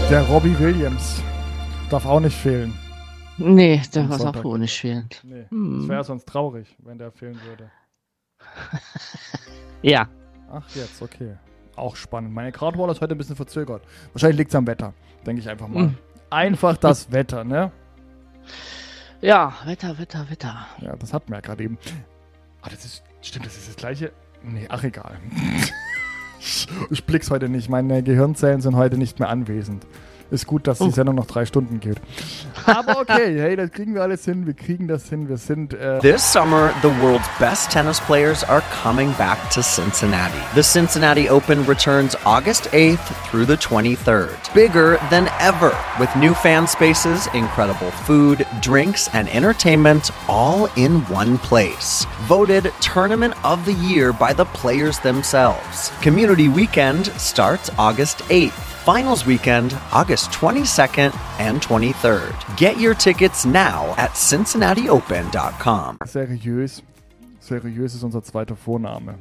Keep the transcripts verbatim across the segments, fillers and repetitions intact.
Der Robbie Williams darf auch nicht fehlen. Nee, der darf auch wohl nicht fehlen. Nee, hm. Das wäre sonst traurig, wenn der fehlen würde. Ja. Ach, jetzt, okay. Auch spannend. Meine Crowdwall ist heute ein bisschen verzögert. Wahrscheinlich liegt es am Wetter, denke ich einfach mal. Mhm. Einfach das Wetter, ne? Ja, Wetter, Wetter, Wetter. Ja, das hatten wir ja gerade eben. Ah, das ist, stimmt, das ist das gleiche. Nee, ach egal. Ich blick's heute nicht. Meine Gehirnzellen sind heute nicht mehr anwesend. Ist gut, dass die Oh. Sendung noch drei Stunden geht. Aber okay, hey, das kriegen wir alles hin. Wir kriegen das hin. Wir sind... Äh This summer, the world's best tennis players are coming back to Cincinnati. The Cincinnati Open returns August eighth through the twenty-third. Bigger than ever, with new fan spaces, incredible food, drinks, and entertainment all in one place. Voted Tournament of the Year by the players themselves. Community Weekend starts August eighth. Finals Weekend, August twenty-second and twenty-third. Get your tickets now at cincinnati open dot com. seriös. Seriös ist unser zweiter Vorname.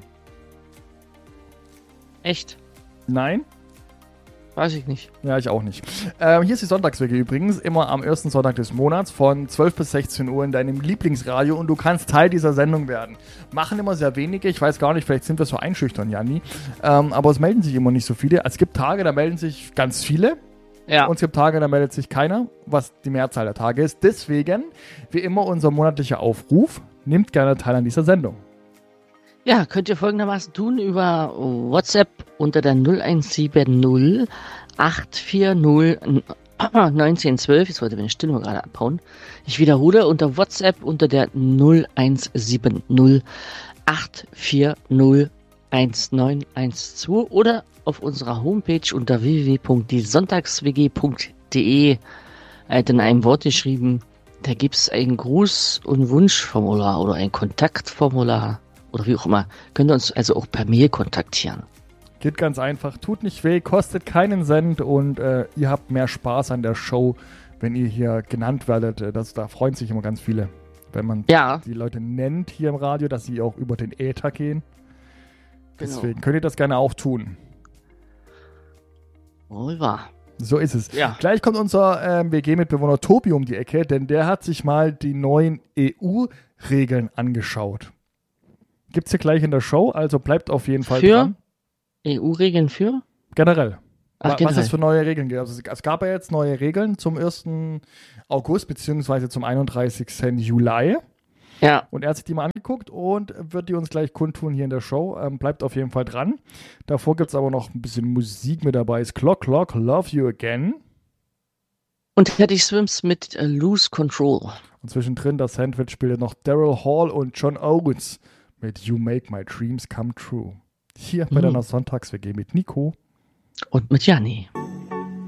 Echt? Nein? Weiß ich nicht. Ja, ich auch nicht. Ähm, hier ist die Sonntagswege übrigens, immer am ersten Sonntag des Monats von zwölf bis sechzehn Uhr in deinem Lieblingsradio und du kannst Teil dieser Sendung werden. Machen immer sehr wenige, ich weiß gar nicht, vielleicht sind wir so einschüchtern, Janni, ähm, aber es melden sich immer nicht so viele. Es gibt Tage, da melden sich ganz viele Ja. und es gibt Tage, da meldet sich keiner, was die Mehrzahl der Tage ist. Deswegen, wie immer, unser monatlicher Aufruf, nehmt gerne teil an dieser Sendung. Ja, könnt ihr folgendermaßen tun über WhatsApp unter der null eins sieben null acht vier null neunzehn zwölf. Jetzt wollte meine Stimme gerade abhauen. Ich wiederhole unter WhatsApp unter der null eins sieben null acht vier null eins neun eins zwei oder auf unserer Homepage unter w w w punkt die sonntagswg punkt de halt in einem Wort geschrieben. Da gibt es ein Gruß- und Wunschformular oder ein Kontaktformular. Oder wie auch immer, könnt ihr uns also auch per Mail kontaktieren. Geht ganz einfach, tut nicht weh, kostet keinen Cent und äh, ihr habt mehr Spaß an der Show, wenn ihr hier genannt werdet. Das, da freuen sich immer ganz viele, wenn man Ja. die Leute nennt hier im Radio, dass sie auch über den Äther gehen. Genau. Deswegen könnt ihr das gerne auch tun. Wohl wahr. So ist es. Ja. Gleich kommt unser ähm, W G-Mitbewohner Tobi um die Ecke, denn der hat sich mal die neuen E U-Regeln angeschaut. Gibt's hier gleich in der Show, also bleibt auf jeden Fall Für? dran. E U-Regeln für? Generell. Ach, Wa- generell. Was es für neue Regeln gibt. Also es gab ja jetzt neue Regeln zum ersten August beziehungsweise zum einunddreißigsten Juli. Ja. Und er hat sich die mal angeguckt und wird die uns gleich kundtun hier in der Show. Ähm, bleibt auf jeden Fall dran. Davor gibt es aber noch ein bisschen Musik mit dabei. Ist Clock Clock, Love You Again. Und Teddy Swims mit äh, Lose Control. Und zwischendrin das Sandwich spielt noch Daryl Hall und John Owens mit You Make My Dreams Come True. Hier bei Mhm. deiner Sonntags-W G mit Nico. Und mit Janni.